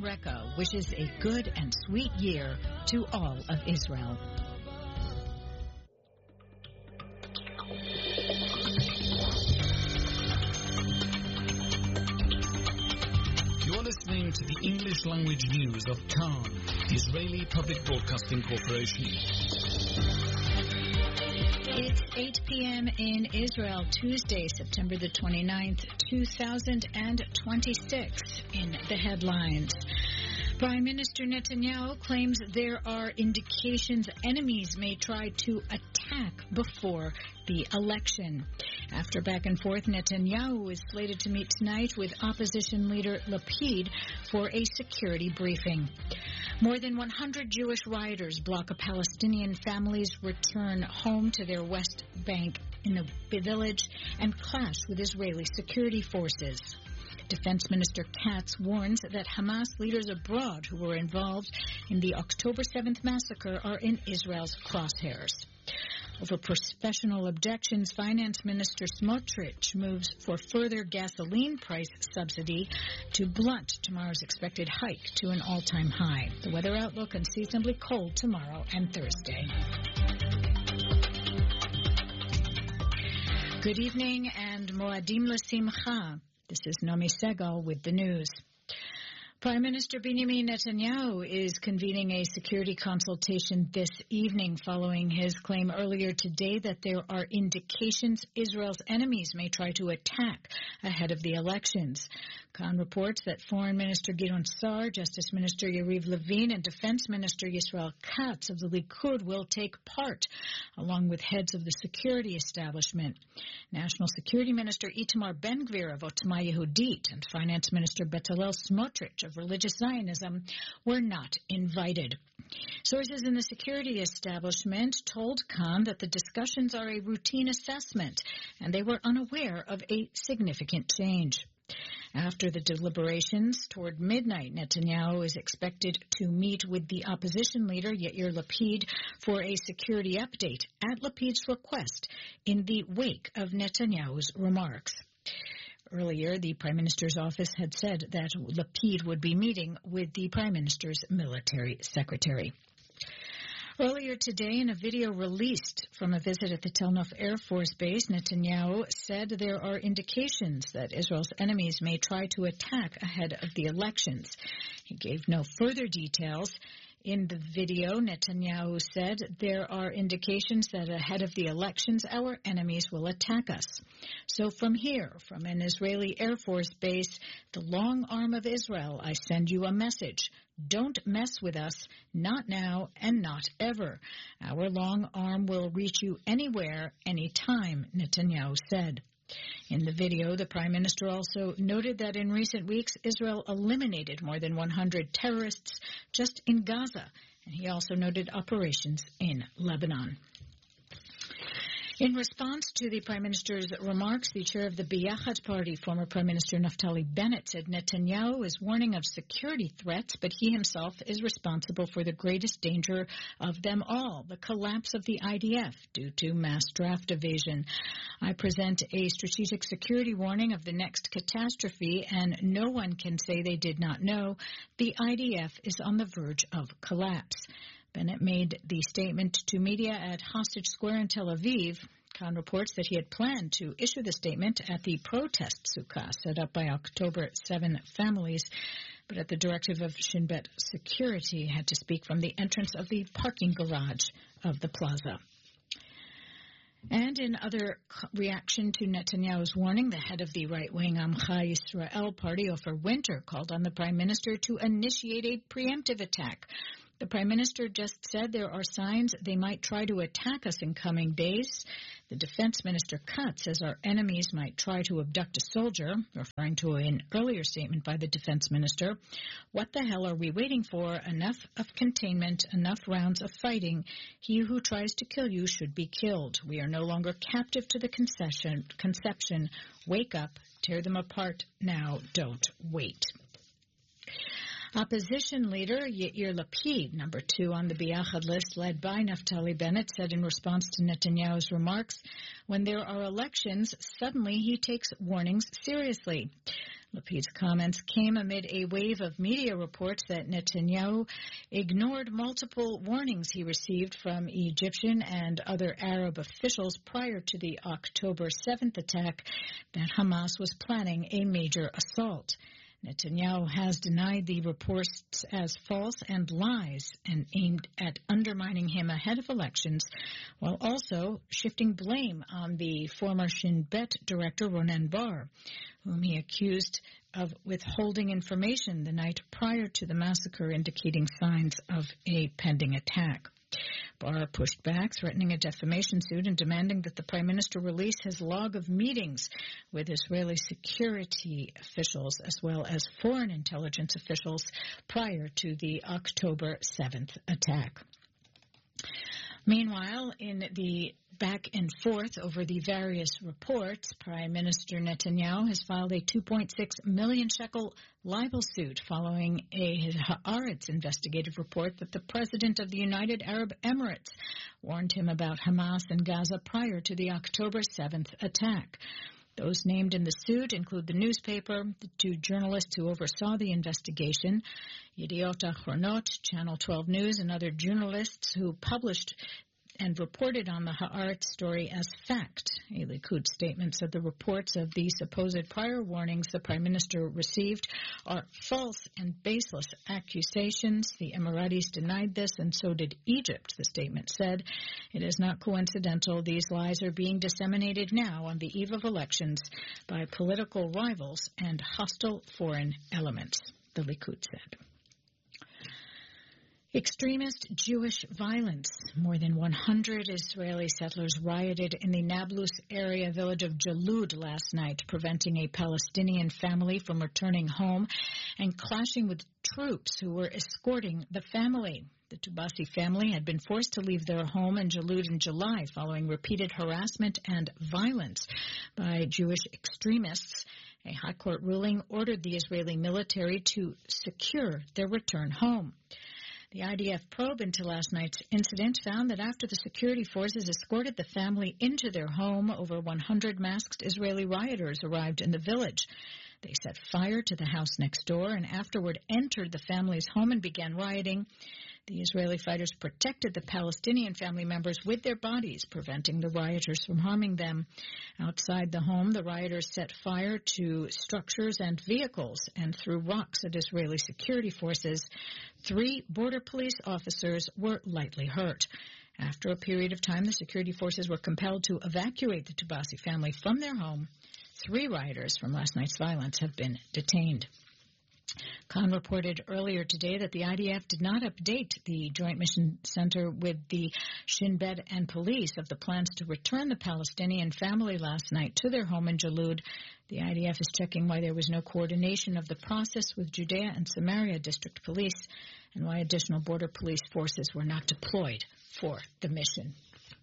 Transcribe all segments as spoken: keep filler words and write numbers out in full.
Reka wishes a good and sweet year to all of Israel. You're listening to the English language news of Khan, the Israeli Public Broadcasting Corporation. It's eight p.m. in Israel, Tuesday, September the twenty-ninth, two thousand twenty-six. In the headlines, Prime Minister Netanyahu claims there are indications enemies may try to attack before the election. After back and forth, Netanyahu is slated to meet tonight with opposition leader Lapid for a security briefing. More than one hundred Jewish rioters block a Palestinian family's return home to their West Bank in the village and clash with Israeli security forces. Defense Minister Katz warns that Hamas leaders abroad who were involved in the October seventh massacre are in Israel's crosshairs. Over professional objections, Finance Minister Smotrich moves for further gasoline price subsidy to blunt tomorrow's expected hike to an all-time high. The weather outlook: unseasonably cold tomorrow and Thursday. Good evening and Moadim L'Simcha. This is Nomi Segal with the news. Prime Minister Benjamin Netanyahu is convening a security consultation this evening following his claim earlier today that there are indications Israel's enemies may try to attack ahead of the elections. Khan reports that Foreign Minister Gideon Sa'ar, Justice Minister Yariv Levin, and Defense Minister Yisrael Katz of the Likud will take part, along with heads of the security establishment. National Security Minister Itamar Ben-Gvir of Otzma Yehudit and Finance Minister Bezalel Smotrich of Religious Zionism were not invited. Sources in the security establishment told Khan that the discussions are a routine assessment and they were unaware of a significant change. After the deliberations, toward midnight, Netanyahu is expected to meet with the opposition leader, Yair Lapid, for a security update at Lapid's request in the wake of Netanyahu's remarks. Earlier, the Prime Minister's office had said that Lapid would be meeting with the Prime Minister's military secretary. Earlier today, in a video released from a visit at the Tel Nof Air Force Base, Netanyahu said there are indications that Israel's enemies may try to attack ahead of the elections. He gave no further details. In the video, Netanyahu said there are indications that ahead of the elections, our enemies will attack us. So from here, from an Israeli Air Force base, the long arm of Israel, I send you a message. Don't mess with us, not now and not ever. Our long arm will reach you anywhere, anytime, Netanyahu said. In the video, the Prime Minister also noted that in recent weeks, Israel eliminated more than one hundred terrorists just in Gaza, and he also noted operations in Lebanon. In response to the Prime Minister's remarks, the chair of the Biyachad Party, former Prime Minister Naftali Bennett, said Netanyahu is warning of security threats, but he himself is responsible for the greatest danger of them all, the collapse of the I D F due to mass draft evasion. I present a strategic security warning of the next catastrophe, and no one can say they did not know. The I D F is on the verge of collapse. Bennett made the statement to media at Hostage Square in Tel Aviv. Khan reports that he had planned to issue the statement at the protest sukkah set up by October seventh families, but at the directive of Shin Bet Security had to speak from the entrance of the parking garage of the plaza. And in other reaction to Netanyahu's warning, the head of the right-wing Amcha Yisrael party, Ofer Winter, called on the Prime Minister to initiate a preemptive attack. The Prime Minister just said there are signs they might try to attack us in coming days. The Defense Minister Katz says our enemies might try to abduct a soldier, referring to an earlier statement by the Defense Minister. What the hell are we waiting for? Enough of containment, enough rounds of fighting. He who tries to kill you should be killed. We are no longer captive to the concession, conception. Wake up, tear them apart now, don't wait. Opposition leader Yair Lapid, number two on the Biyachad list, led by Naftali Bennett, said in response to Netanyahu's remarks, when there are elections, suddenly he takes warnings seriously. Lapid's comments came amid a wave of media reports that Netanyahu ignored multiple warnings he received from Egyptian and other Arab officials prior to the October seventh attack that Hamas was planning a major assault. Netanyahu has denied the reports as false and lies and aimed at undermining him ahead of elections, while also shifting blame on the former Shin Bet director Ronen Bar, whom he accused of withholding information the night prior to the massacre, indicating signs of a pending attack. Barr pushed back, threatening a defamation suit and demanding that the Prime Minister release his log of meetings with Israeli security officials as well as foreign intelligence officials prior to the October seventh attack. Meanwhile, in the back and forth over the various reports, Prime Minister Netanyahu has filed a two point six million shekel libel suit following a Haaretz investigative report that the President of the United Arab Emirates warned him about Hamas in Gaza prior to the October seventh attack. Those named in the suit include the newspaper, the two journalists who oversaw the investigation, Yediot Ahronot, Channel twelve News, and other journalists who published and reported on the Haaretz story as fact. A Likud statement said the reports of the supposed prior warnings the Prime Minister received are false and baseless accusations. The Emiratis denied this, and so did Egypt, the statement said. It is not coincidental these lies are being disseminated now on the eve of elections by political rivals and hostile foreign elements, the Likud said. Extremist Jewish violence. More than one hundred Israeli settlers rioted in the Nablus area village of Jalud last night, preventing a Palestinian family from returning home and clashing with troops who were escorting the family. The Tubasi family had been forced to leave their home in Jalud in July following repeated harassment and violence by Jewish extremists. A high court ruling ordered the Israeli military to secure their return home. The I D F probe into last night's incident found that after the security forces escorted the family into their home, over one hundred masked Israeli rioters arrived in the village. They set fire to the house next door and afterward entered the family's home and began rioting. The Israeli fighters protected the Palestinian family members with their bodies, preventing the rioters from harming them. Outside the home, the rioters set fire to structures and vehicles and threw rocks at Israeli security forces. Three border police officers were lightly hurt. After a period of time, the security forces were compelled to evacuate the Tubasi family from their home. Three rioters from last night's violence have been detained. Khan reported earlier today that the I D F did not update the Joint Mission Center with the Shin Bet and police of the plans to return the Palestinian family last night to their home in Jalud. The I D F is checking why there was no coordination of the process with Judea and Samaria District Police and why additional border police forces were not deployed for the mission.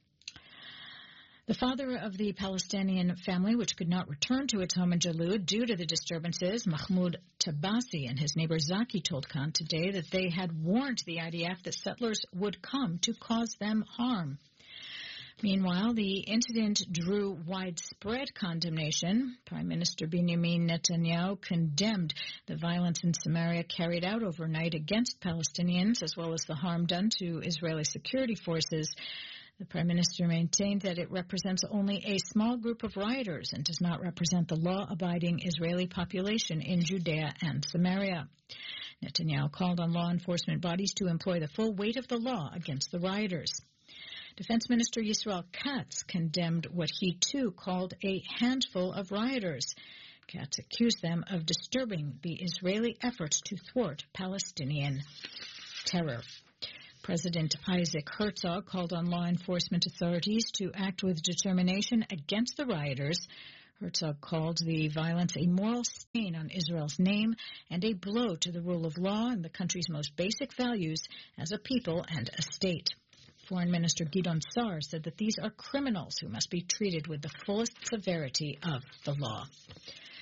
The father of the Palestinian family, which could not return to its home in Jalud due to the disturbances, Mahmoud Tabasi, and his neighbor Zaki told Khan today that they had warned the I D F that settlers would come to cause them harm. Meanwhile, the incident drew widespread condemnation. Prime Minister Benjamin Netanyahu condemned the violence in Samaria carried out overnight against Palestinians, as well as the harm done to Israeli security forces. The Prime Minister maintained that it represents only a small group of rioters and does not represent the law-abiding Israeli population in Judea and Samaria. Netanyahu called on law enforcement bodies to employ the full weight of the law against the rioters. Defense Minister Yisrael Katz condemned what he, too, called a handful of rioters. Katz accused them of disturbing the Israeli efforts to thwart Palestinian terror. President Isaac Herzog called on law enforcement authorities to act with determination against the rioters. Herzog called the violence a moral stain on Israel's name and a blow to the rule of law and the country's most basic values as a people and a state. Foreign Minister Gideon Sa'ar said that these are criminals who must be treated with the fullest severity of the law.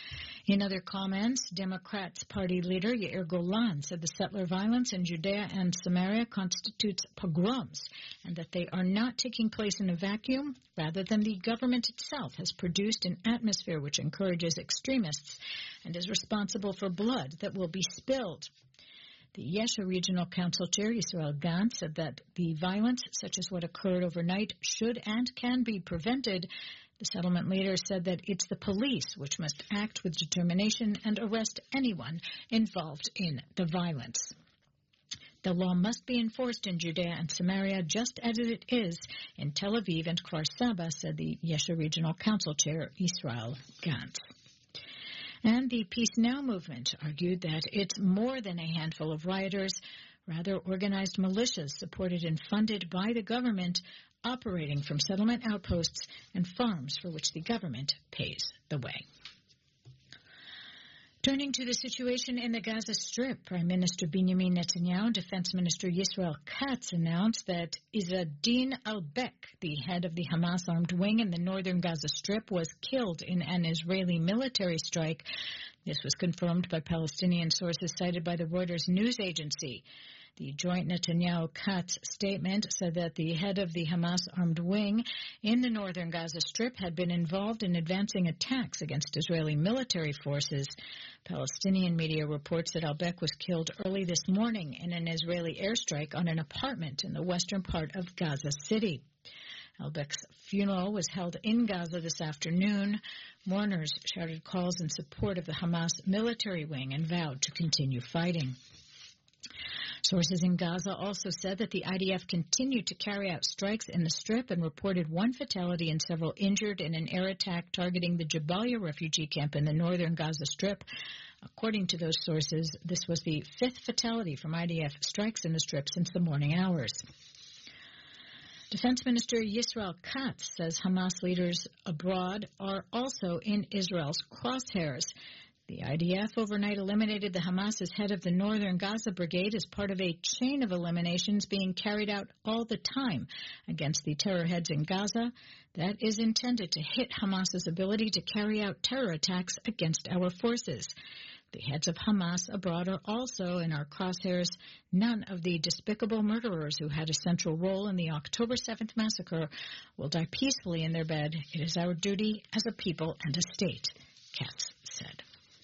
In other comments, Democrats Party leader Yair Golan said the settler violence in Judea and Samaria constitutes pogroms and that they are not taking place in a vacuum. Rather than the government itself has produced an atmosphere which encourages extremists and is responsible for blood that will be spilled. The Yesha Regional Council Chair, Israel Gantz, said that the violence, such as what occurred overnight, should and can be prevented. The settlement leader said that it's the police which must act with determination and arrest anyone involved in the violence. The law must be enforced in Judea and Samaria just as it is in Tel Aviv and Kfar Saba, said the Yesha Regional Council Chair, Israel Gantz. And the Peace Now movement argued that it's more than a handful of rioters, rather organized militias supported and funded by the government, operating from settlement outposts and farms for which the government pays the way. Turning to the situation in the Gaza Strip, Prime Minister Benjamin Netanyahu and Defense Minister Yisrael Katz announced that Izzadin al-Bek, the head of the Hamas armed wing in the northern Gaza Strip, was killed in an Israeli military strike. This was confirmed by Palestinian sources cited by the Reuters news agency. The joint Netanyahu-Katz statement said that the head of the Hamas armed wing in the northern Gaza Strip had been involved in advancing attacks against Israeli military forces. Palestinian media reports that al-Bek was killed early this morning in an Israeli airstrike on an apartment in the western part of Gaza City. Al-Bek's funeral was held in Gaza this afternoon. Mourners shouted calls in support of the Hamas military wing and vowed to continue fighting. Sources in Gaza also said that the I D F continued to carry out strikes in the Strip and reported one fatality and several injured in an air attack targeting the Jabalia refugee camp in the northern Gaza Strip. According to those sources, this was the fifth fatality from I D F strikes in the Strip since the morning hours. Defense Minister Yisrael Katz says Hamas leaders abroad are also in Israel's crosshairs. The I D F overnight eliminated the Hamas's head of the Northern Gaza Brigade as part of a chain of eliminations being carried out all the time against the terror heads in Gaza that is intended to hit Hamas's ability to carry out terror attacks against our forces. The heads of Hamas abroad are also in our crosshairs. None of the despicable murderers who had a central role in the October seventh massacre will die peacefully in their bed. It is our duty as a people and a state, Katz said.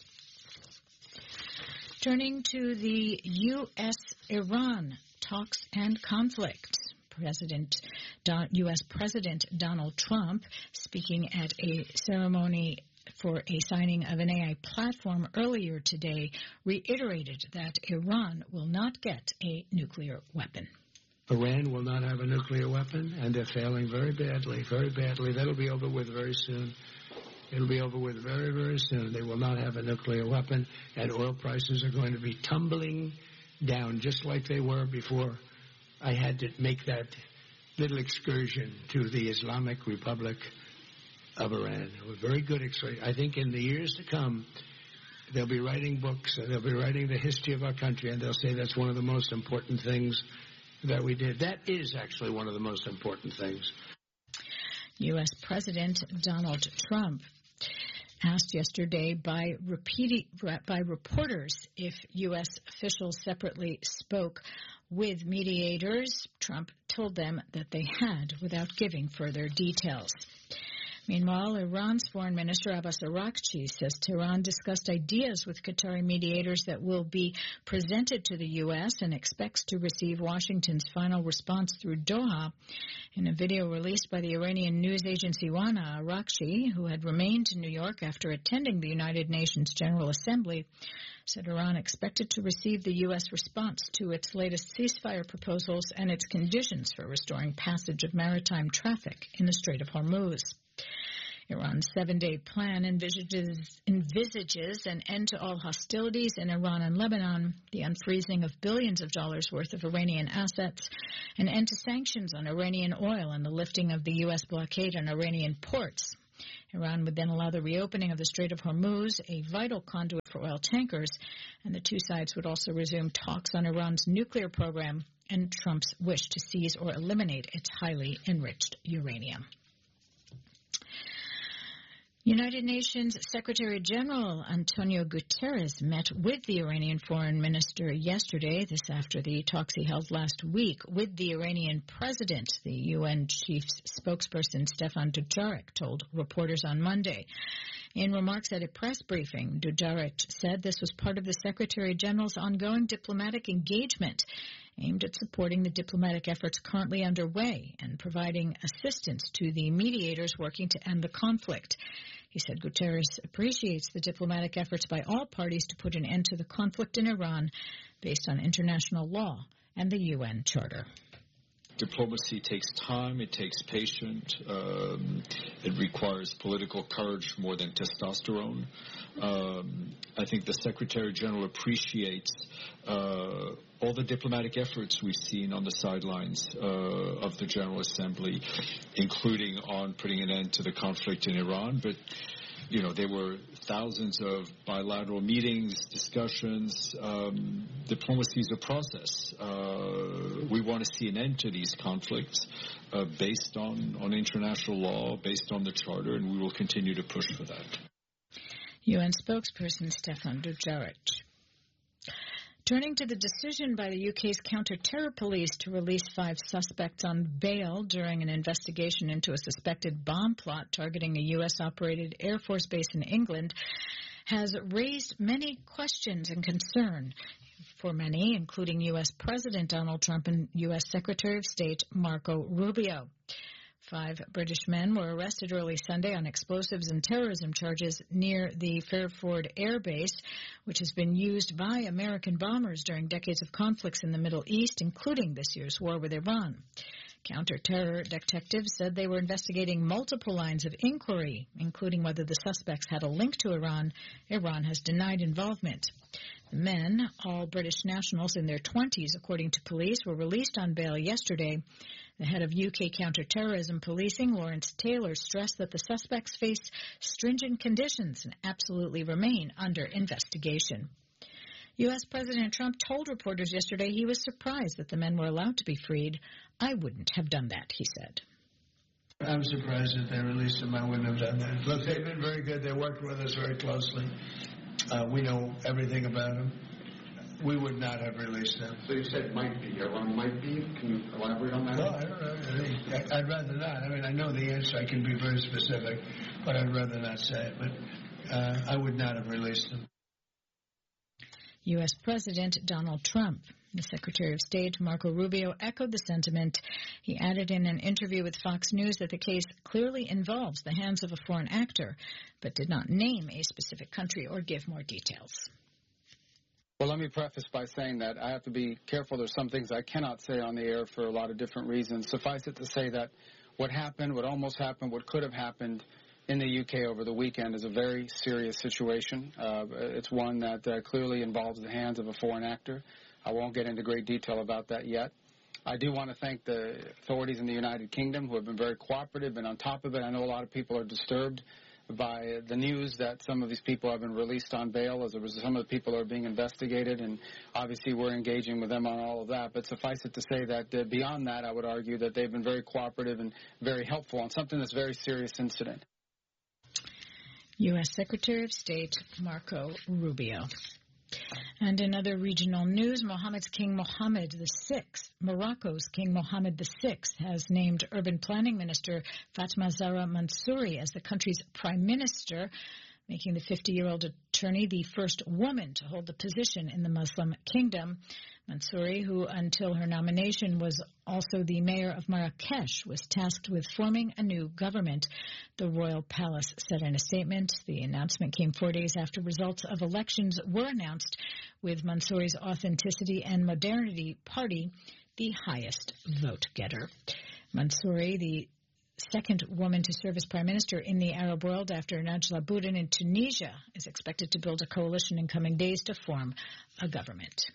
Turning to the U S Iran talks and conflict, President U S President Donald Trump, speaking at a ceremony for a signing of an A I platform earlier today, reiterated that Iran will not get a nuclear weapon. Iran will not have a nuclear weapon, and they're failing very badly, very badly. That'll be over with very soon. It'll be over with very, very soon. They will not have a nuclear weapon, and oil prices are going to be tumbling down just like they were before I had to make that little excursion to the Islamic Republic of Iran. It was a very good excursion. I think in the years to come, they'll be writing books, and they'll be writing the history of our country, and they'll say that's one of the most important things that we did. That is actually one of the most important things. U S President Donald Trump asked yesterday by repeating, by reporters if U S officials separately spoke with mediators. Trump told them that they had, without giving further details. Meanwhile, Iran's Foreign Minister Abbas Araghchi says Tehran discussed ideas with Qatari mediators that will be presented to the U S and expects to receive Washington's final response through Doha. In a video released by the Iranian news agency WANA, Araghchi, who had remained in New York after attending the United Nations General Assembly, said Iran expected to receive the U S response to its latest ceasefire proposals and its conditions for restoring passage of maritime traffic in the Strait of Hormuz. Iran's seven-day plan envisages, envisages an end to all hostilities in Iran and Lebanon, the unfreezing of billions of dollars worth of Iranian assets, an end to sanctions on Iranian oil, and the lifting of the U S blockade on Iranian ports. Iran would then allow the reopening of the Strait of Hormuz, a vital conduit for oil tankers, and the two sides would also resume talks on Iran's nuclear program and Trump's wish to seize or eliminate its highly enriched uranium. United Nations Secretary General Antonio Guterres met with the Iranian foreign minister yesterday, this after the talks he held last week with the Iranian president. The U N chief spokesperson Stefan Dujarric told reporters on Monday. In remarks at a press briefing, Dujarric said this was part of the Secretary General's ongoing diplomatic engagement aimed at supporting the diplomatic efforts currently underway and providing assistance to the mediators working to end the conflict. He said Guterres appreciates the diplomatic efforts by all parties to put an end to the conflict in Iran based on international law and the U N Charter. Diplomacy takes time, it takes patience, um, it requires political courage more than testosterone. Um, I think the Secretary General appreciates uh, all the diplomatic efforts we've seen on the sidelines uh, of the General Assembly, including on putting an end to the conflict in Iran. But you know, there were thousands of bilateral meetings, discussions. Um, diplomacy is a process. Uh, we want to see an end to these conflicts uh, based on, on international law, based on the Charter, and we will continue to push for that. U N spokesperson Stefan Dujarric. Turning to the decision by the U K's counter-terror police to release five suspects on bail during an investigation into a suspected bomb plot targeting a U S-operated Air Force base in England has raised many questions and concern for many, including U S. President Donald Trump and U S. Secretary of State Marco Rubio. Five British men were arrested early Sunday on explosives and terrorism charges near the Fairford Air Base, which has been used by American bombers during decades of conflicts in the Middle East, including this year's war with Iran. Counter-terror detectives said they were investigating multiple lines of inquiry, including whether the suspects had a link to Iran. Iran has denied involvement. The men, all British nationals in their twenties, according to police, were released on bail yesterday. The head of U K counterterrorism policing, Lawrence Taylor, stressed that the suspects face stringent conditions and absolutely remain under investigation. U S. President Trump told reporters yesterday he was surprised that the men were allowed to be freed. I wouldn't have done that, he said. I'm surprised that they released them. I wouldn't have done that. Look, they've been very good. They worked with us very closely. Uh, we know everything about them. We would not have released them. So you said might be. Iran might be. Can you elaborate on that? No, I don't know. I mean, I'd rather not. I mean, I know the answer. I can be very specific, but I'd rather not say it. But uh, I would not have released them. U S. President Donald Trump. The Secretary of State, Marco Rubio, echoed the sentiment. He added in an interview with Fox News that the case clearly involves the hands of a foreign actor, but did not name a specific country or give more details. Well, let me preface by saying that I have to be careful. There's some things I cannot say on the air for a lot of different reasons. Suffice it to say that what happened, what almost happened, what could have happened in the U K over the weekend is a very serious situation. Uh, it's one that uh, clearly involves the hands of a foreign actor. I won't get into great detail about that yet. I do want to thank the authorities in the United Kingdom who have been very cooperative and on top of it. I know a lot of people are disturbed by the news that some of these people have been released on bail as a result. Some of the people are being investigated, and obviously we're engaging with them on all of that. But suffice it to say that uh, beyond that, I would argue that they've been very cooperative and very helpful on something that's a very serious incident. U S. Secretary of State Marco Rubio. And in other regional news, Mohammed's King Mohammed the Sixth, Morocco's King Mohammed the Sixth, has named Urban Planning Minister Fatma Zahra Mansouri as the country's prime minister, making the fifty-year-old attorney the first woman to hold the position in the Muslim kingdom. Mansouri, who until her nomination was also the mayor of Marrakesh, was tasked with forming a new government, the royal palace said in a statement. The announcement came four days after results of elections were announced, with Mansouri's Authenticity and Modernity Party the highest vote-getter. Mansouri, the second woman to serve as prime minister in the Arab world after Najla Bouden in Tunisia, is expected to build a coalition in coming days to form a government.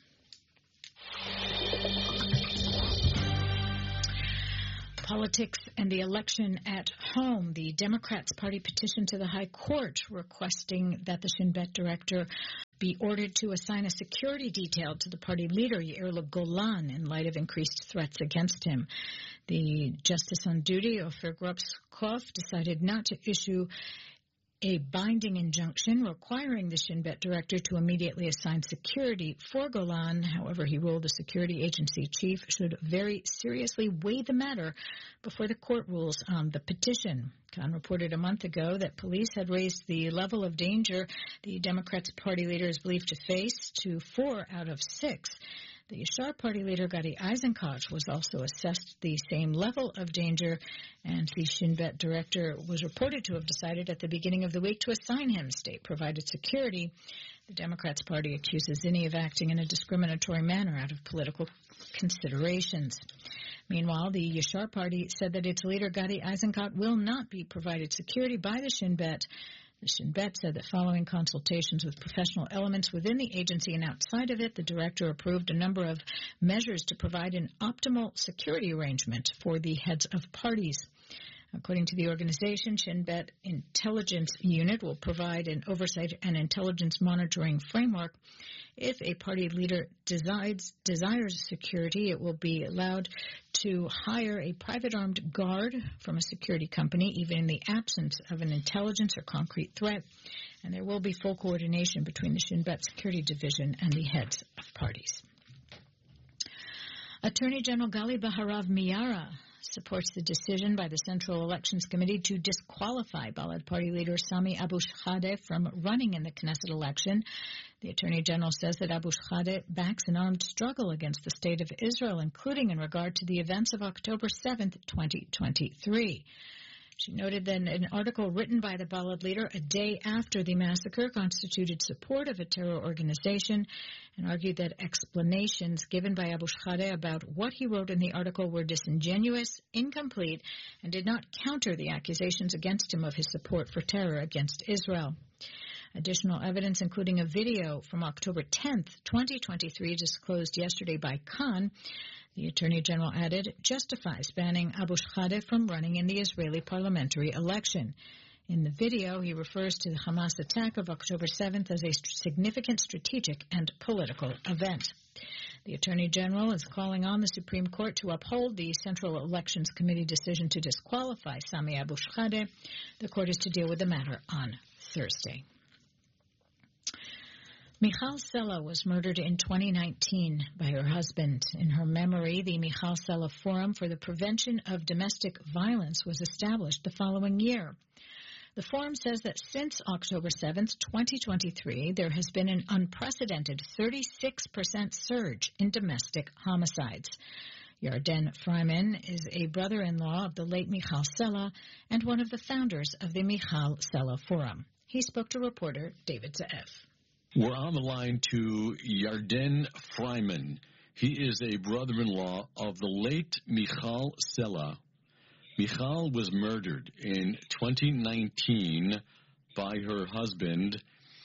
Politics and the election at home. The Democrats' party petitioned to the High Court requesting that the Shin Bet director be ordered to assign a security detail to the party leader, Yair Golan, in light of increased threats against him. The justice on duty, Ofer Grobskopf, decided not to issue a binding injunction requiring the Shin Bet director to immediately assign security for Golan. However, he ruled the security agency chief should very seriously weigh the matter before the court rules on the petition. Khan reported a month ago that police had raised the level of danger the Democrats' party leader is believed to face to four out of six. The Yashar party leader, Gadi Eisenkot, was also assessed the same level of danger, and the Shin Bet director was reported to have decided at the beginning of the week to assign him state-provided security. The Democrats' party accuses Zinni of acting in a discriminatory manner out of political considerations. Meanwhile, the Yashar party said that its leader, Gadi Eisenkot, will not be provided security by the Shin Bet. The Shin Bet said that following consultations with professional elements within the agency and outside of it, the director approved a number of measures to provide an optimal security arrangement for the heads of parties. According to the organization, Shin Bet Intelligence Unit will provide an oversight and intelligence monitoring framework. If a party leader decides, desires security, it will be allowed to hire a private armed guard from a security company, even in the absence of an intelligence or concrete threat. And there will be full coordination between the Shin Bet Security Division and the heads of parties. Attorney General Gali Baharav Miara supports the decision by the Central Elections Committee to disqualify Balad Party leader Sami Abu Shahadeh from running in the Knesset election. The Attorney General says that Abu Shahadeh backs an armed struggle against the State of Israel, including in regard to the events of October seventh, twenty twenty-three. She noted that an article written by the Balad leader a day after the massacre constituted support of a terror organization and argued that explanations given by Abu Shahadeh about what he wrote in the article were disingenuous, incomplete, and did not counter the accusations against him of his support for terror against Israel. Additional evidence, including a video from October tenth, twenty twenty-three, disclosed yesterday by Khan, the Attorney General added, justifies banning Abu Shahadeh from running in the Israeli parliamentary election. In the video, he refers to the Hamas attack of October seventh as a significant strategic and political event. The Attorney General is calling on the Supreme Court to uphold the Central Elections Committee decision to disqualify Sami Abu Shahadeh. The court is to deal with the matter on Thursday. Michal Sela was murdered in twenty nineteen by her husband. In her memory, the Michal Sela Forum for the Prevention of Domestic Violence was established the following year. The forum says that since October seventh, twenty twenty-three, there has been an unprecedented thirty-six percent surge in domestic homicides. Yarden Freiman is a brother-in-law of the late Michal Sela and one of the founders of the Michal Sela Forum. He spoke to reporter David Zaev. We're on the line to Yarden Freiman. He is a brother-in-law of the late Michal Sela. Michal was murdered in twenty nineteen by her husband,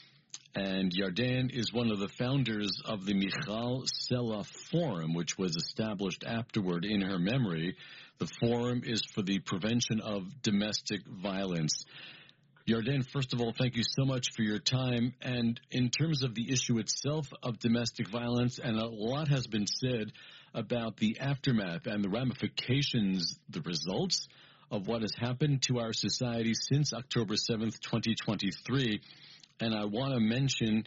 and Yarden is one of the founders of the Michal Sela Forum, which was established afterward in her memory. The forum is for the prevention of domestic violence. Yarden, first of all, thank you so much for your time. And in terms of the issue itself of domestic violence, and a lot has been said about the aftermath and the ramifications, the results of what has happened to our society since October seventh, twenty twenty-three. And I want to mention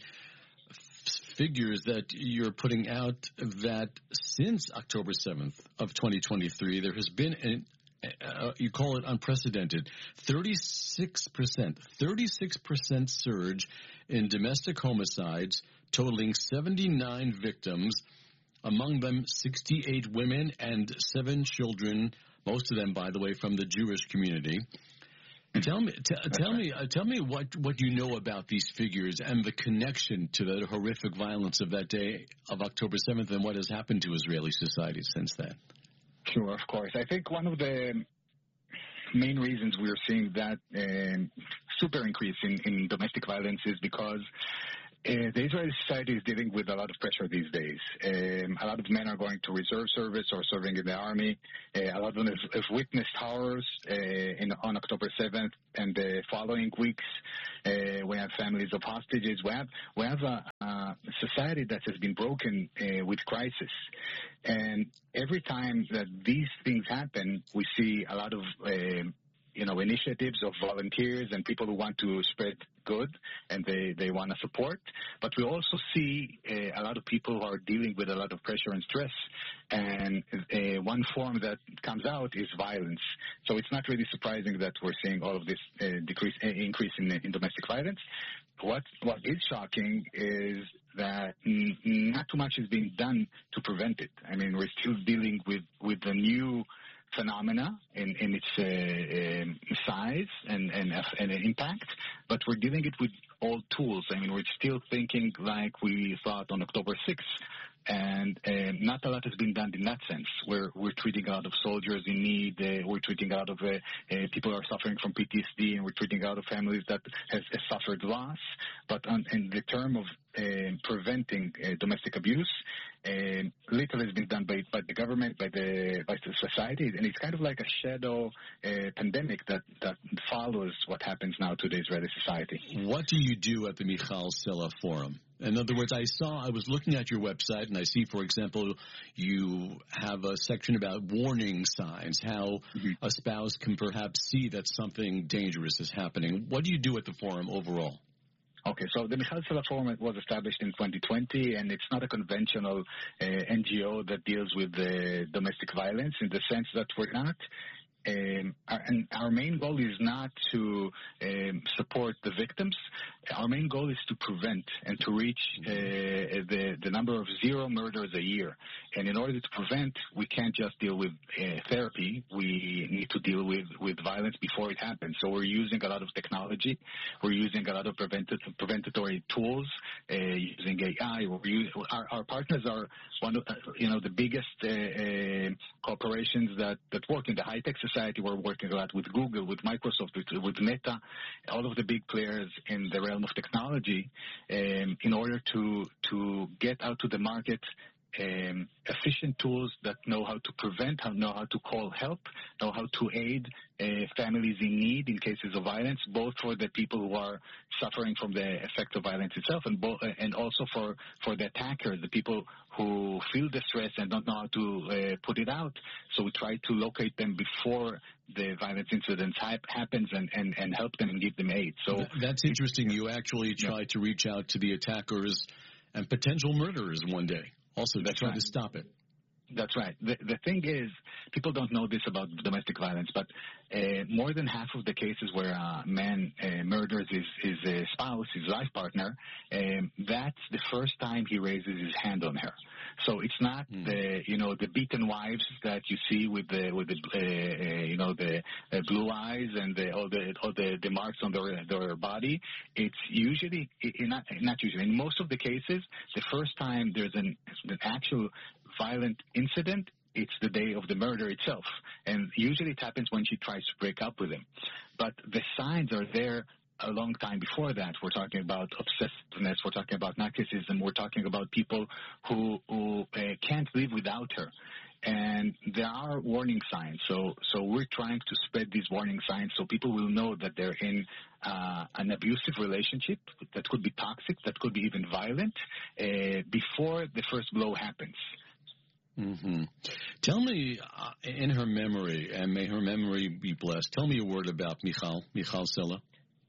figures that you're putting out that since October seventh of twenty twenty-three, there has been an Uh, you call it unprecedented, thirty-six percent, thirty-six percent surge in domestic homicides, totaling seventy-nine victims, among them sixty-eight women and seven children, most of them, by the way, from the Jewish community. Tell me, t- tell me, uh, tell me what, what you know about these figures and the connection to the horrific violence of that day of October seventh and what has happened to Israeli society since then. Sure, of course. I think one of the main reasons we're seeing that uh, super increase in, in domestic violence is because uh, the Israeli society is dealing with a lot of pressure these days. Um, a lot of men are going to reserve service or serving in the army. Uh, a lot of them have, have witnessed horrors uh, in, on October seventh and the following weeks. Uh, we have families of hostages. We have we have a, a society that has been broken uh, with crisis. And every time that these things happen, we see a lot of uh, you know, initiatives of volunteers and people who want to spread good and they, they want to support. But we also see uh, a lot of people who are dealing with a lot of pressure and stress. And uh, one form that comes out is violence. So it's not really surprising that we're seeing all of this uh, decrease, uh, increase in, in domestic violence. What what is shocking is that n- not too much is being done to prevent it. I mean, we're still dealing with, with the new phenomena in, in its uh, um, size and, and, uh, and impact, but we're dealing it with old tools. I mean, we're still thinking like we thought on October sixth. And uh, not a lot has been done in that sense. We're we're treating a lot of soldiers in need. Uh, we're treating a lot of uh, uh, people who are suffering from P T S D, and we're treating a lot of families that has, has suffered loss. But on, in the term of uh, preventing uh, domestic abuse, uh, little has been done by, by the government, by the by the society, and it's kind of like a shadow uh, pandemic that that follows what happens now to the Israeli society. What do you do at the Michal Sela Forum? In other words, I saw, I was looking at your website, and I see, for example, you have a section about warning signs, how mm-hmm. a spouse can perhaps see that something dangerous is happening. What do you do at the forum overall? Okay, so the Michal Sela Forum was established in twenty twenty, and it's not a conventional uh, N G O that deals with uh, domestic violence in the sense that we're not Um, our, and our main goal is not to um, support the victims. Our main goal is to prevent and to reach uh, the, the number of zero murders a year. And in order to prevent, we can't just deal with uh, therapy. We need to deal with, with violence before it happens. So we're using a lot of technology. We're using a lot of preventive, preventatory tools, uh, using A I. We're using, our, our partners are one of, uh, you know, the biggest uh, uh, corporations that, that work in the high-tech society. We're working a lot with Google, with Microsoft, with, with Meta, all of the big players in the realm of technology, um, in order to to get out to the market um, efficient tools that know how to prevent, how know how to call help, know how to aid uh, families in need in cases of violence, both for the people who are suffering from the effects of violence itself, and bo- and also for, for the attackers, the people who feel distress and don't know how to uh, put it out. So we try to locate them before the violence incidents ha- happens and, and, and help them and give them aid. So that's interesting. You actually try yeah. to reach out to the attackers and potential murderers one day. Also, to try right. to stop it. That's right. The, the thing is, people don't know this about domestic violence, but uh, more than half of the cases where a man uh, murders his, his uh, spouse, his life partner, um, that's the first time he raises his hand on her. So it's not mm. the you know the beaten wives that you see with the with the uh, uh, you know the uh, blue eyes and the, all the all the, the marks on their their body. It's usually not not usually in most of the cases the first time there's an, an actual violent incident, it's the day of the murder itself. And usually it happens when she tries to break up with him. But the signs are there a long time before that. We're talking about obsessiveness, we're talking about narcissism, we're talking about people who, who uh, can't live without her. And there are warning signs. So so we're trying to spread these warning signs so people will know that they're in uh, an abusive relationship that could be toxic, that could be even violent, uh, before the first blow happens. Mm-hmm. Tell me, uh, in her memory, and may her memory be blessed, tell me a word about Michal, Michal Sela.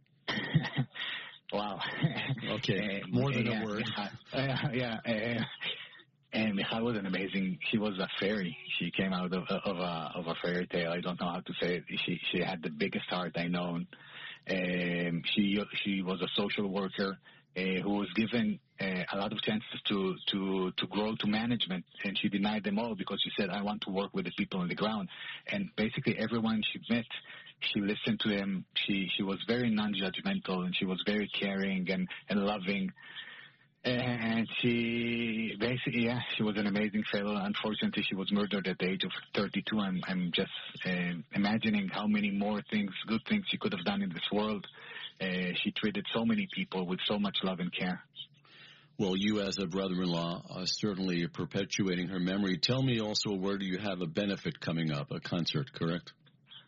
Wow. Okay, more than yeah, a word. Uh, yeah. Uh, and Michal was an amazing, she was a fairy. She came out of, of, a, of a fairy tale. I don't know how to say it. She, she had the biggest heart I known. Um, she, she was a social worker. Uh, who was given uh, a lot of chances to, to, to grow to management, and she denied them all because she said, I want to work with the people on the ground. And basically everyone she met, she listened to them. She, she was very non-judgmental, and she was very caring and, and loving. And she basically, yeah, she was an amazing fellow. Unfortunately, she was murdered at the age of thirty-two. I'm, I'm just uh, imagining how many more things, good things she could have done in this world. Uh, she treated so many people with so much love and care. Well, you as a brother-in-law are certainly perpetuating her memory. Tell me also, where do you have a benefit coming up, a concert, correct?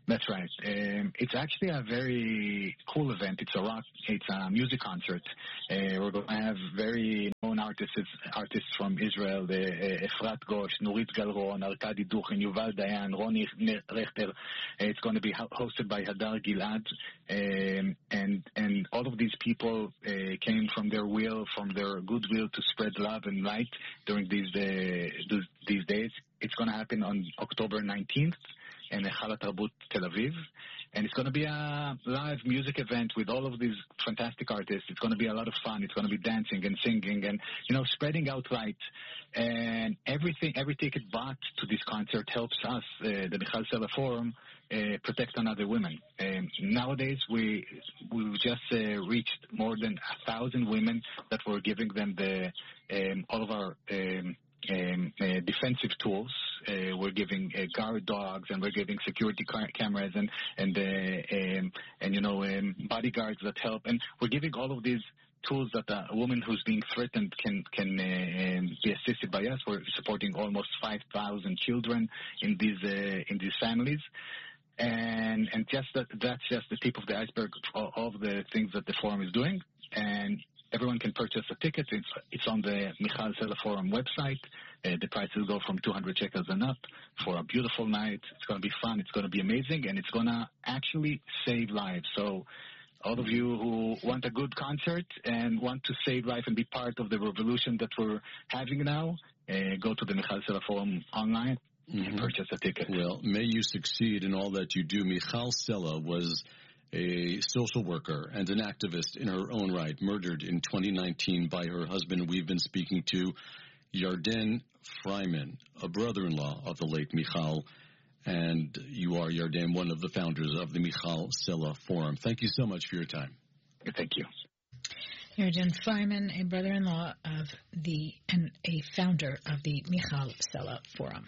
That's right. Um, it's actually a very cool event. It's a rock, it's a music concert. Uh, we're going to have very known artists, artists from Israel, the uh, Efrat Gosh, Nurit Galron, Arkady Dukhin, Yuval Dayan, Roni Rechter. Uh, it's going to be ho- hosted by Hadar Gilad, um, and and all of these people uh, came from their will, from their goodwill to spread love and light during these uh, these days. It's going to happen on October nineteenth. In Echala Tarbut, Tel Aviv. And it's going to be a live music event with all of these fantastic artists. It's going to be a lot of fun. It's going to be dancing and singing and, you know, spreading out light. And everything, every ticket bought to this concert helps us, uh, the Michal Sela Forum, uh, protect another women. Um, nowadays, we, we've just uh, reached more than a thousand women that we're giving them the, um, all of our, um, Um, uh, defensive tools. Uh, we're giving uh, guard dogs, and we're giving security car- cameras, and and uh, um, and you know um, bodyguards that help. And we're giving all of these tools that a woman who's being threatened can can uh, um, be assisted by us. We're supporting almost five thousand children in these uh, in these families. And and just that, that's just the tip of the iceberg of all of the things that the forum is doing. And everyone can purchase a ticket. It's, it's on the Michal Sela Forum website. Uh, the prices go from two hundred shekels and up for a beautiful night. It's going to be fun. It's going to be amazing. And it's going to actually save lives. So all of you who want a good concert and want to save life and be part of the revolution that we're having now, uh, go to the Michal Sela Forum online mm-hmm. and purchase a ticket. Well, may you succeed in all that you do. Michal Sela was a social worker and an activist in her own right, murdered in twenty nineteen by her husband. We've been speaking to Yarden Freiman, a brother-in-law of the late Michal, and you are, Yarden, one of the founders of the Michal Sela Forum. Thank you so much for your time. Thank you. Yarden Freiman, a brother-in-law of the and a founder of the Michal Sela Forum.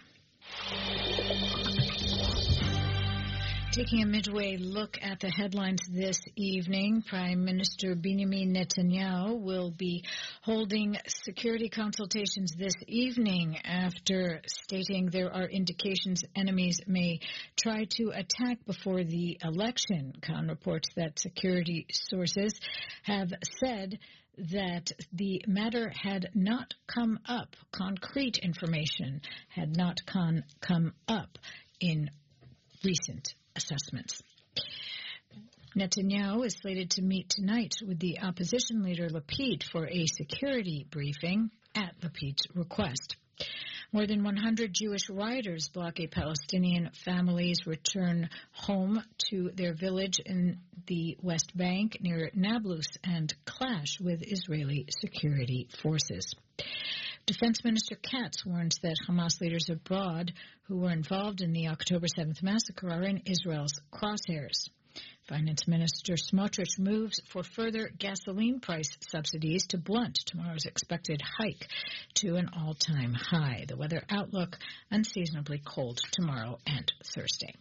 Taking a midway look at the headlines this evening, Prime Minister Benjamin Netanyahu will be holding security consultations this evening after stating there are indications enemies may try to attack before the election. Khan reports that security sources have said that the matter had not come up, concrete information had not con- come up in recent assessments. Netanyahu is slated to meet tonight with the opposition leader Lapid for a security briefing at Lapid's request. More than one hundred Jewish rioters block a Palestinian family's return home to their village in the West Bank near Nablus and clash with Israeli security forces. Defense Minister Katz warns that Hamas leaders abroad who were involved in the October seventh massacre are in Israel's crosshairs. Finance Minister Smotrich moves for further gasoline price subsidies to blunt tomorrow's expected hike to an all-time high. The weather outlook, unseasonably cold tomorrow and Thursday.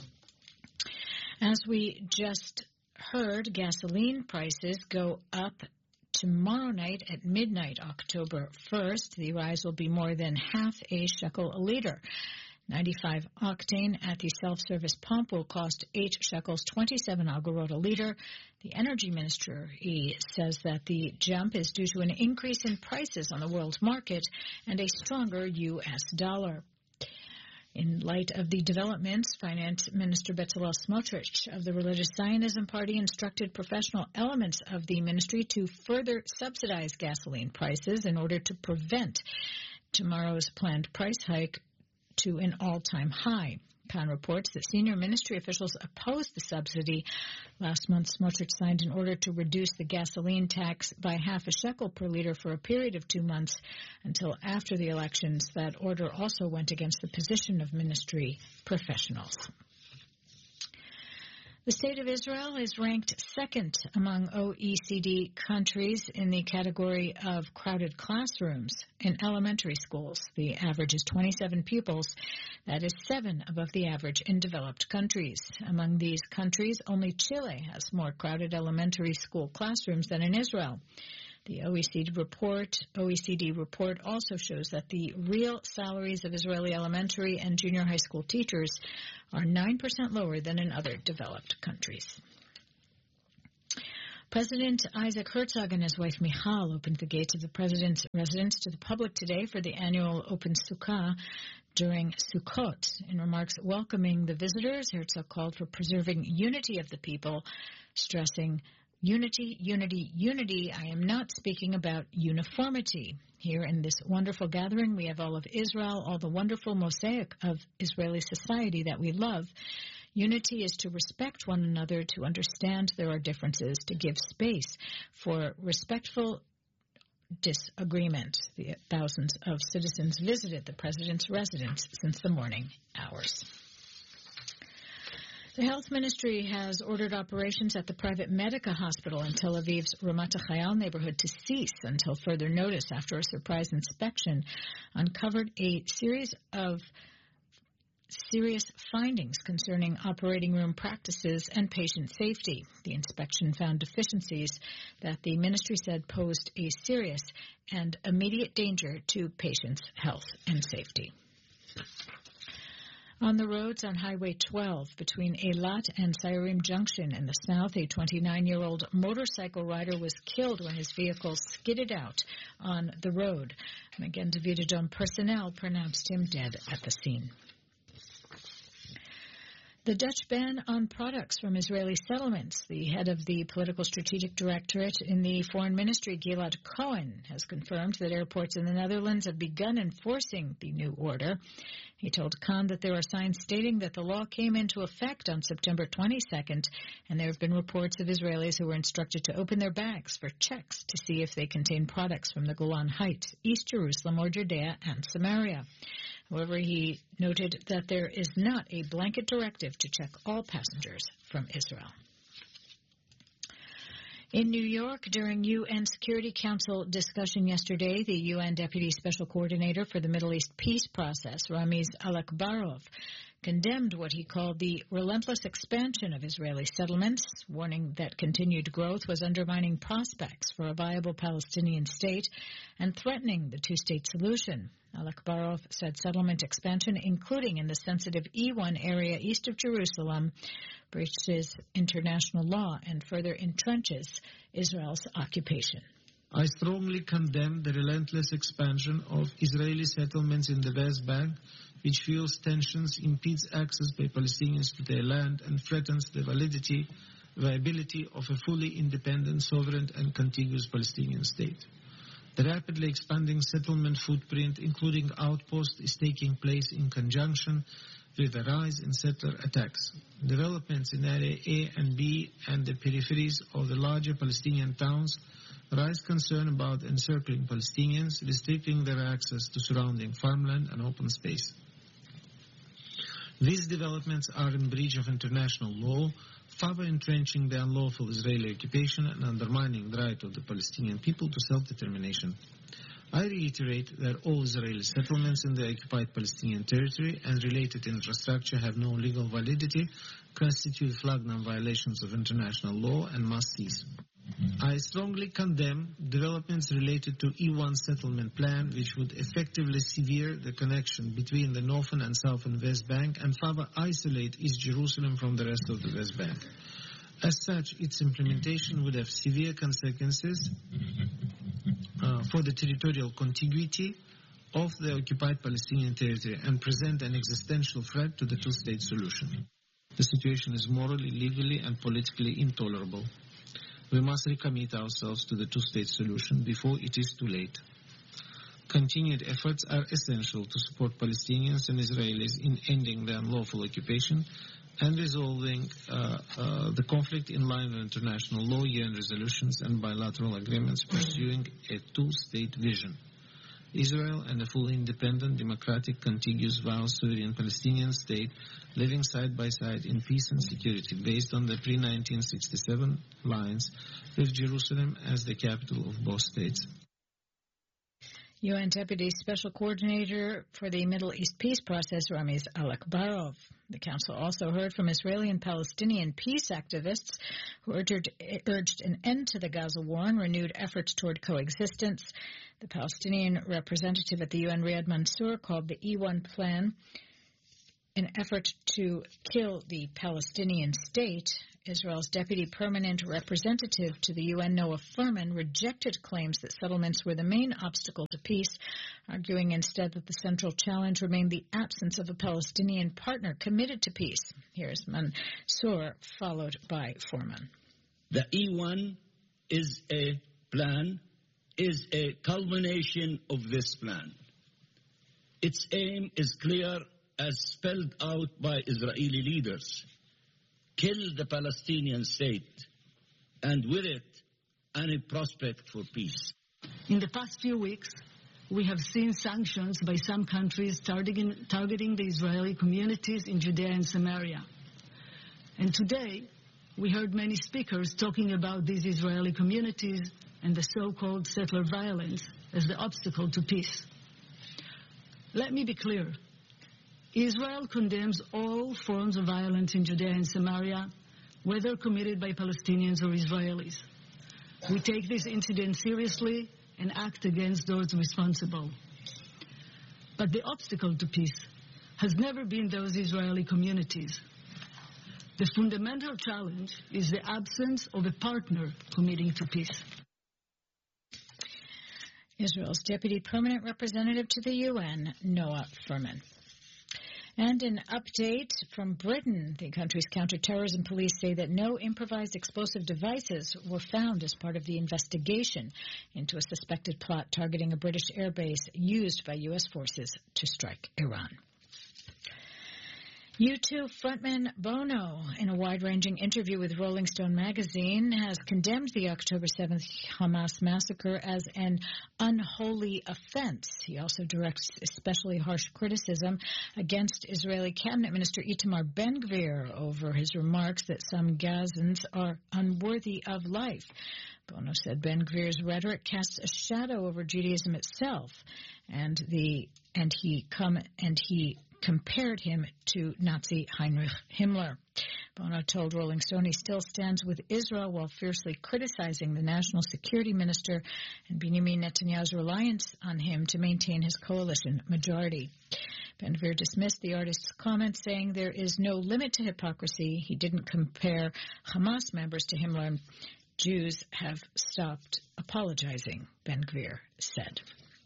As we just heard, gasoline prices go up tomorrow night at midnight, October first. The rise will be more than half a shekel a liter. ninety-five octane at the self-service pump will cost eight shekels, twenty-seven agorot a liter. The energy minister, he says that the jump is due to an increase in prices on the world market and a stronger U S dollar. In light of the developments, Finance Minister Bezalel Smotrich of the Religious Zionism Party instructed professional elements of the ministry to further subsidize gasoline prices in order to prevent tomorrow's planned price hike to an all-time high. Khan reports that senior ministry officials opposed the subsidy. Last month, Smotrich signed an order to reduce the gasoline tax by half a shekel per liter for a period of two months until after the elections. That order also went against the position of ministry professionals. The state of Israel is ranked second among O E C D countries in the category of crowded classrooms in elementary schools. The average is twenty-seven pupils. That is seven above the average in developed countries. Among these countries, only Chile has more crowded elementary school classrooms than in Israel. The O E C D report, O E C D report also shows that the real salaries of Israeli elementary and junior high school teachers are nine percent lower than in other developed countries. President Isaac Herzog and his wife Michal opened the gates of the president's residence to the public today for the annual Open Sukkah during Sukkot. In remarks welcoming the visitors, Herzog called for preserving unity of the people, stressing, unity, unity, unity. I am not speaking about uniformity. Here in this wonderful gathering, we have all of Israel, all the wonderful mosaic of Israeli society that we love. Unity is to respect one another, to understand there are differences, to give space for respectful disagreement. The thousands of citizens visited the president's residence since the morning hours. The health ministry has ordered operations at the private Medica hospital in Tel Aviv's Ramat HaChayal neighborhood to cease until further notice after a surprise inspection uncovered a series of serious findings concerning operating room practices and patient safety. The inspection found deficiencies that the ministry said posed a serious and immediate danger to patients' health and safety. On the roads on Highway twelve between Eilat and Sayrim Junction in the south, a twenty-nine-year-old motorcycle rider was killed when his vehicle skidded out on the road. Magen David Adom personnel pronounced him dead at the scene. The Dutch ban on products from Israeli settlements. The head of the Political Strategic Directorate in the Foreign Ministry, Gilad Cohen, has confirmed that airports in the Netherlands have begun enforcing the new order. He told Khan that there are signs stating that the law came into effect on September twenty-second, and there have been reports of Israelis who were instructed to open their bags for checks to see if they contain products from the Golan Heights, East Jerusalem, or Judea and Samaria. However, he noted that there is not a blanket directive to check all passengers from Israel. In New York, during U N Security Council discussion yesterday, the U N Deputy Special Coordinator for the Middle East Peace Process, Ramiz Alakbarov, condemned what he called the relentless expansion of Israeli settlements, warning that continued growth was undermining prospects for a viable Palestinian state and threatening the two-state solution. Alakbarov said settlement expansion, including in the sensitive E one area east of Jerusalem, breaches international law and further entrenches Israel's occupation. I strongly condemn the relentless expansion of Israeli settlements in the West Bank, which fuels tensions, impedes access by Palestinians to their land, and threatens the validity, viability of a fully independent, sovereign, and contiguous Palestinian state. The rapidly expanding settlement footprint, including outposts, is taking place in conjunction with a rise in settler attacks. Developments in Area A and B and the peripheries of the larger Palestinian towns raise concern about encircling Palestinians, restricting their access to surrounding farmland and open space. These developments are in breach of international law, further entrenching the unlawful Israeli occupation and undermining the right of the Palestinian people to self-determination. I reiterate that all Israeli settlements in the occupied Palestinian territory and related infrastructure have no legal validity, constitute flagrant violations of international law, and must cease. I strongly condemn developments related to E one settlement plan, which would effectively sever the connection between the northern and southern West Bank and further isolate East Jerusalem from the rest of the West Bank. As such, its implementation would have severe consequences uh, for the territorial contiguity of the occupied Palestinian territory and present an existential threat to the two-state solution. The situation is morally, legally, and politically intolerable. We must recommit ourselves to the two-state solution before it is too late. Continued efforts are essential to support Palestinians and Israelis in ending the unlawful occupation and resolving uh, uh, the conflict in line with international law, U N resolutions, and bilateral agreements, pursuing a two-state vision. Israel and a fully independent, democratic, contiguous, vowed sovereign Palestinian state living side by side in peace and security based on the pre nineteen sixty-seven lines, with Jerusalem as the capital of both states. U N Deputy Special Coordinator for the Middle East Peace Process, Ramiz Alakbarov. The Council also heard from Israeli and Palestinian peace activists who urged, urged an end to the Gaza war and renewed efforts toward coexistence. The Palestinian representative at the U N, Riyad Mansour, called the E one plan an effort to kill the Palestinian state. Israel's deputy permanent representative to the U N, Noah Furman, rejected claims that settlements were the main obstacle to peace, arguing instead that the central challenge remained the absence of a Palestinian partner committed to peace. Here's Mansour, followed by Furman. The E one is a plan, is a culmination of this plan. Its aim is clear as spelled out by Israeli leaders. Kill the Palestinian state, and with it, any prospect for peace. In the past few weeks, we have seen sanctions by some countries targeting, targeting the Israeli communities in Judea and Samaria. And today, we heard many speakers talking about these Israeli communities and the so-called settler violence as the obstacle to peace. Let me be clear. Israel condemns all forms of violence in Judea and Samaria, whether committed by Palestinians or Israelis. We take this incident seriously and act against those responsible. But the obstacle to peace has never been those Israeli communities. The fundamental challenge is the absence of a partner committing to peace. Israel's Deputy Permanent Representative to the U N, Noah Furman. And an update from Britain. The country's counterterrorism police say that no improvised explosive devices were found as part of the investigation into a suspected plot targeting a British airbase used by U S forces to strike Iran. U two frontman Bono, in a wide-ranging interview with Rolling Stone magazine, has condemned the October seventh Hamas massacre as an unholy offense. He also directs especially harsh criticism against Israeli Cabinet Minister Itamar Ben-Gvir over his remarks that some Gazans are unworthy of life. Bono said Ben-Gvir's rhetoric casts a shadow over Judaism itself, and the and he come and he. compared him to Nazi Heinrich Himmler. Bono told Rolling Stone he still stands with Israel while fiercely criticizing the national security minister and Benjamin Netanyahu's reliance on him to maintain his coalition majority. Ben-Gvir dismissed the artist's comments, saying there is no limit to hypocrisy. He didn't compare Hamas members to Himmler. Jews have stopped apologizing, Ben-Gvir said.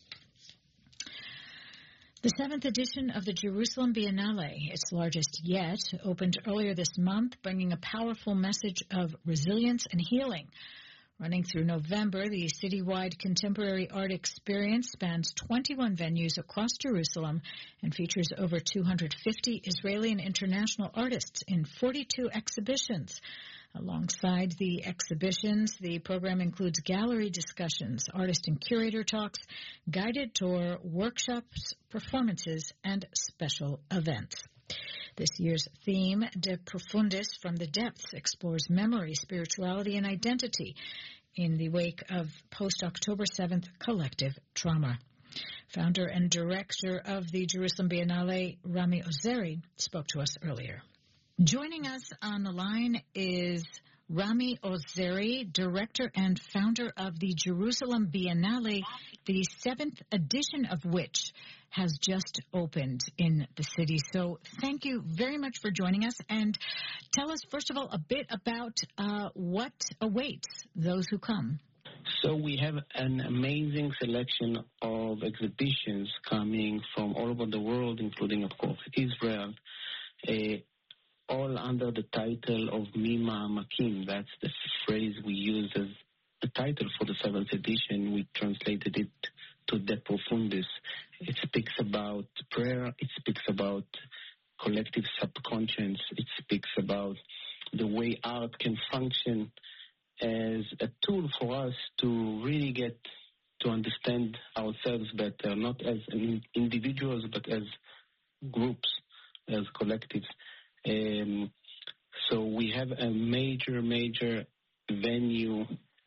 The seventh edition of the Jerusalem Biennale, its largest yet, opened earlier this month, bringing a powerful message of resilience and healing. Running through November, the citywide contemporary art experience spans twenty-one venues across Jerusalem and features over two hundred fifty Israeli and international artists in forty-two exhibitions. Alongside the exhibitions, the program includes gallery discussions, artist and curator talks, guided tour, workshops, performances, and special events. This year's theme, De Profundis, From the Depths, explores memory, spirituality, and identity in the wake of post-October seventh collective trauma. Founder and director of the Jerusalem Biennale, Rami Ozeri, spoke to us earlier. Joining us on the line is Rami Ozeri, director and founder of the Jerusalem Biennale, the seventh edition of which has just opened in the city. So thank you very much for joining us. And tell us, first of all, a bit about uh, what awaits those who come. So we have an amazing selection of exhibitions coming from all over the world, including, of course, Israel, uh, all under the title of Mima Makim. That's the phrase we use as the title for the seventh edition. We translated it to De Profundis. It speaks about prayer. It speaks about collective subconscious. It speaks about the way art can function as a tool for us to really get to understand ourselves better, not as individuals, but as groups, as collectives. Um, so we have a major, major venue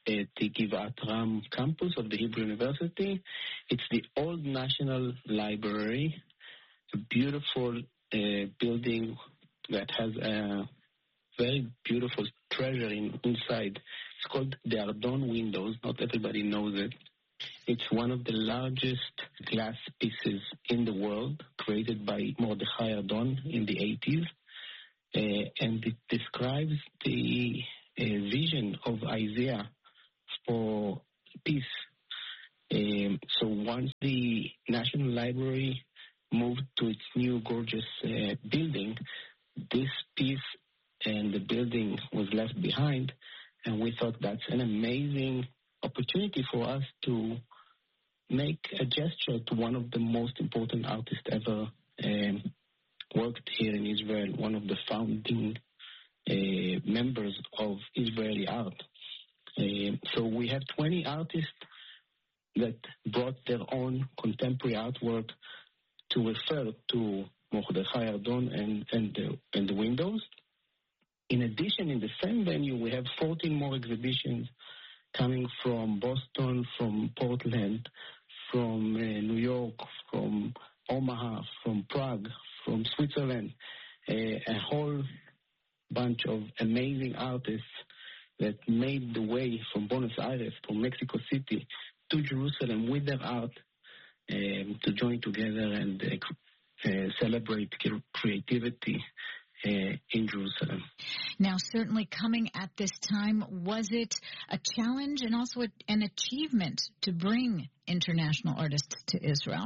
at the Givat Ram campus of the Hebrew University. It's the Old National Library, a beautiful uh, building that has a very beautiful treasure in, inside. It's called the Ardon Windows. Not everybody knows it. It's one of the largest glass pieces in the world, created by Mordechai Ardon in the eighties. Uh, and it describes the uh, vision of Isaiah for peace. Um, so once the National Library moved to its new gorgeous uh, building, this piece and the building was left behind, and we thought that's an amazing opportunity for us to make a gesture to one of the most important artists ever um, worked here in Israel, one of the founding uh, members of Israeli art. Uh, so we have twenty artists that brought their own contemporary artwork to refer to Mordechai Ardon and, and, the, and the windows. In addition, in the same venue, we have fourteen more exhibitions coming from Boston, from Portland, from uh, New York, from Omaha, from Prague, from Switzerland, uh, a whole bunch of amazing artists that made the way from Buenos Aires, from Mexico City, to Jerusalem with their art um, to join together and uh, uh, celebrate creativity uh, in Jerusalem. Now, certainly coming at this time, was it a challenge and also a, an achievement to bring international artists to Israel?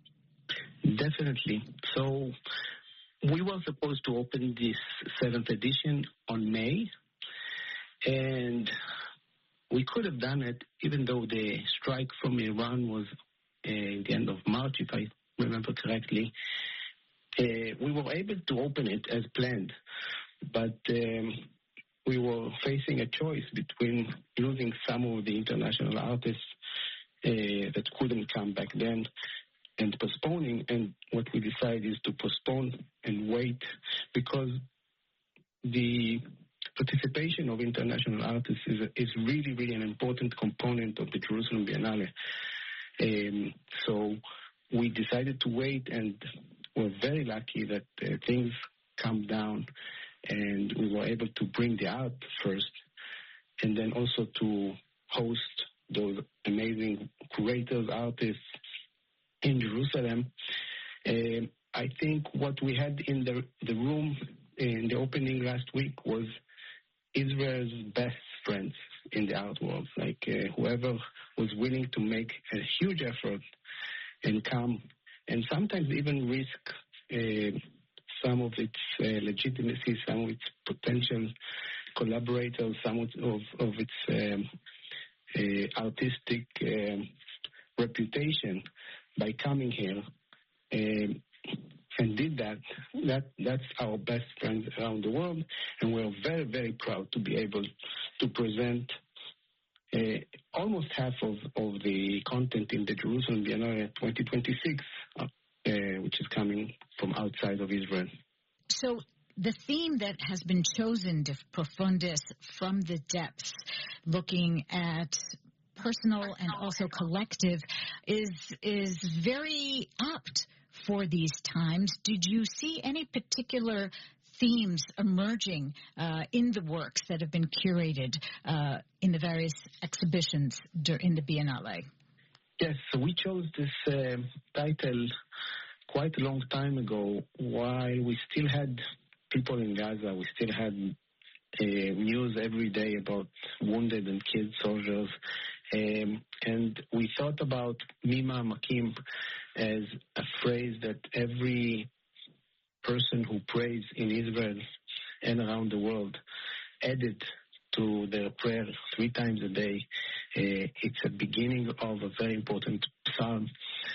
Definitely. So we were supposed to open this seventh edition on May, and we could have done it even though the strike from Iran was uh, the end of March, if I remember correctly. Uh, we were able to open it as planned, but um, we were facing a choice between losing some of the international artists uh, that couldn't come back then and postponing, and what we decided is to postpone and wait, because the participation of international artists is, is really, really an important component of the Jerusalem Biennale. Um, so we decided to wait, and we're very lucky that uh, things calmed down and we were able to bring the art first, and then also to host those amazing curators, artists in Jerusalem. Uh, I think what we had in the, the room in the opening last week was Israel's best friends in the art world, like uh, whoever was willing to make a huge effort and come and sometimes even risk uh, some of its uh, legitimacy, some of its potential collaborators, some of, of its um, uh, artistic um, reputation by coming here um, and did that. That that's our best friends around the world, and we're very, very proud to be able to present uh, almost half of, of the content in the Jerusalem Biennale twenty twenty-six, uh, uh, which is coming from outside of Israel. So the theme that has been chosen, De Profundis, from the depths, looking at personal and also collective, is is very apt for these times. Did you see any particular themes emerging uh, in the works that have been curated uh, in the various exhibitions in the Biennale? Yes, so we chose this uh, title quite a long time ago, while we still had people in Gaza. We still had uh, news every day about wounded and killed soldiers. Um, and we thought about Mima Makim as a phrase that every person who prays in Israel and around the world added to their prayer three times a day. Uh, it's a beginning of a very important psalm,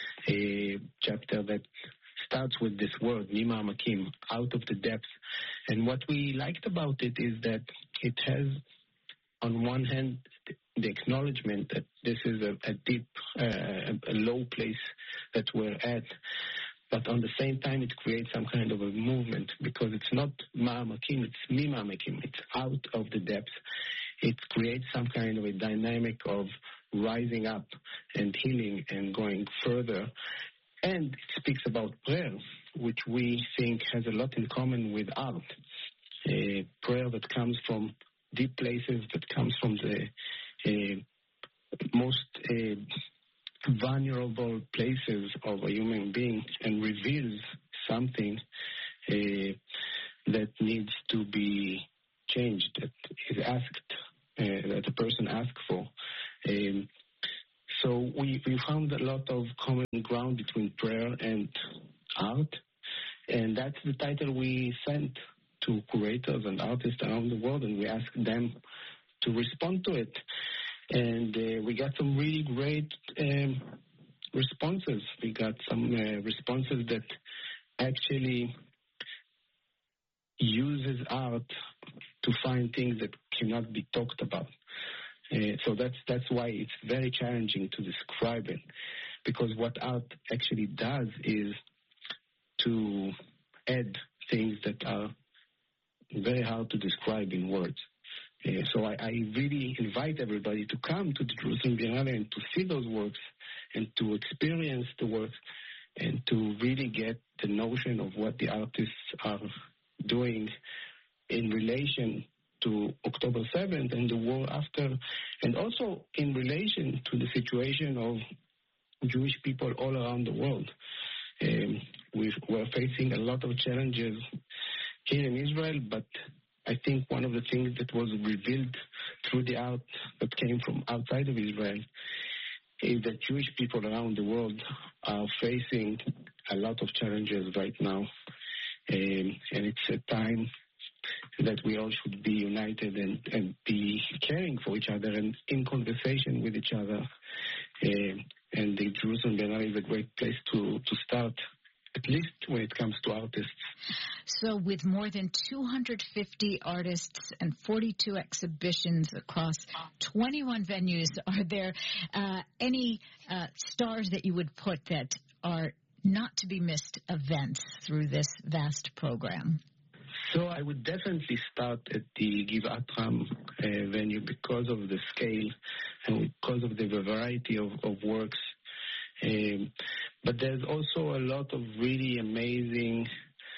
a chapter that starts with this word, Mima Makim, out of the depths. And what we liked about it is that it has, on one hand, the acknowledgement that this is a, a deep, uh, a low place that we're at, but on the same time it creates some kind of a movement, because it's not Ma Makim, it's Mima Makim, it's out of the depths. it creates some kind of a dynamic of rising up and healing and going further. And it speaks about prayer, which we think has a lot in common with art. A prayer that comes from deep places, that comes from the uh, most uh, vulnerable places of a human being and reveals something uh, that needs to be changed, that is asked, uh, that a person asks for. Um, so we, we found a lot of common ground between prayer and art, and that's the title we sent to curators and artists around the world, and we asked them to respond to it. And uh, we got some really great um, responses. We got some uh, responses that actually uses art to find things that cannot be talked about. Uh, so that's that's why it's very challenging to describe it, because what art actually does is to add things that are very hard to describe in words. Uh, so I, I really invite everybody to come to the Jerusalem Biennale and to see those works and to experience the works and to really get the notion of what the artists are doing in relation to October seventh and the war after, and also in relation to the situation of Jewish people all around the world. Um, we've, we're facing a lot of challenges here in Israel, but I think one of the things that was revealed through the art that came from outside of Israel is that Jewish people around the world are facing a lot of challenges right now. Um, and it's a time that we all should be united and, and be caring for each other and in conversation with each other. Um, and the Jerusalem Biennale is a great place to, to start, at least when it comes to artists. So with more than two hundred fifty artists and forty-two exhibitions across twenty-one venues, are there uh, any uh, stars that you would put that are not to be missed events through this vast program? So I would definitely start at the Givat Ram uh, venue because of the scale and because of the variety of, of works. Um, but there's also a lot of really amazing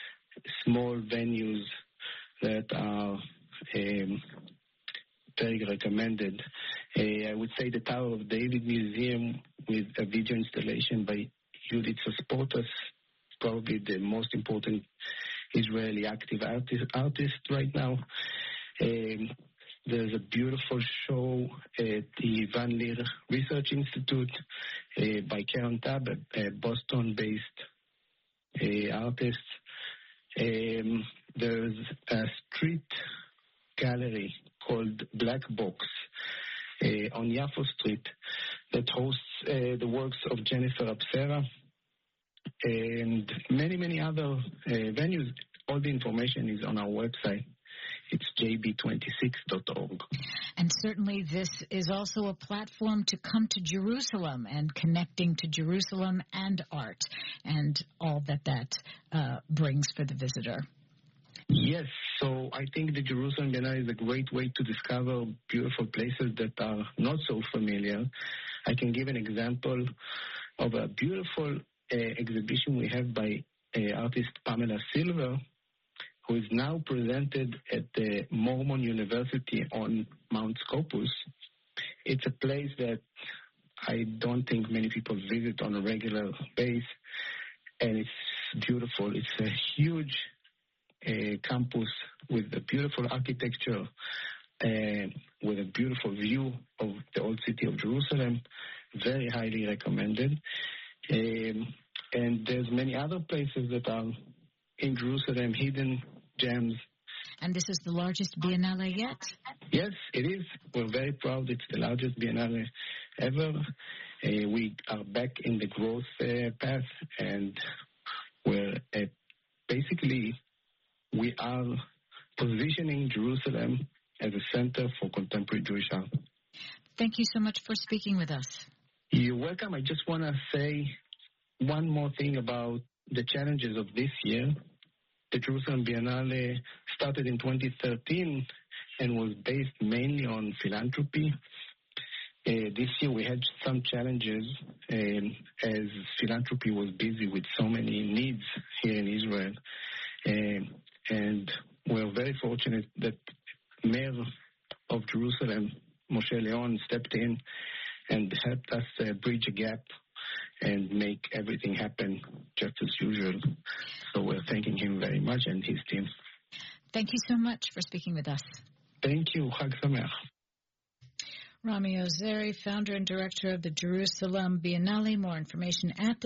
small venues that are um, very recommended. Uh, I would say the Tower of David Museum with a video installation by Judith Sasportas, probably the most important Israeli active artist, artist right now. Um, there's a beautiful show at the Van Leer Research Institute uh, by Karen Tabb, a, a Boston-based uh, artist. Um, there's a street gallery called Black Box uh, on Yafo Street that hosts uh, the works of Jennifer Apsera and many, many other uh, venues. All the information is on our website. It's j b twenty-six dot org. And certainly this is also a platform to come to Jerusalem and connecting to Jerusalem and art and all that that uh, brings for the visitor. Yes, so I think the Jerusalem Biennale is a great way to discover beautiful places that are not so familiar. I can give an example of a beautiful uh, exhibition we have by uh, artist Pamela Silver, who is now presented at the Mormon University on Mount Scopus. It's a place that I don't think many people visit on a regular basis, and it's beautiful. It's a huge uh, campus with a beautiful architecture, uh, with a beautiful view of the old city of Jerusalem. Very highly recommended. Um, and there's many other places that are in Jerusalem, hidden gems. And this is the largest Biennale yet? Yes, it is. We're very proud. It's the largest Biennale ever. Uh, we are back in the growth uh, path, and we're uh, basically we are positioning Jerusalem as a center for contemporary Jewish art. Thank you so much for speaking with us. You're welcome. I just want to say one more thing about the challenges of this year. The Jerusalem Biennale started in twenty thirteen and was based mainly on philanthropy. Uh, this year we had some challenges um, as philanthropy was busy with so many needs here in Israel. Um, and we're very fortunate that Mayor of Jerusalem, Moshe Leon, stepped in and helped us uh, bridge a gap and make everything happen just as usual. So we're thanking him very much and his team. Thank you so much for speaking with us. Thank you. Chag Sameach. Rami Ozeri, founder and director of the Jerusalem Biennale. More information at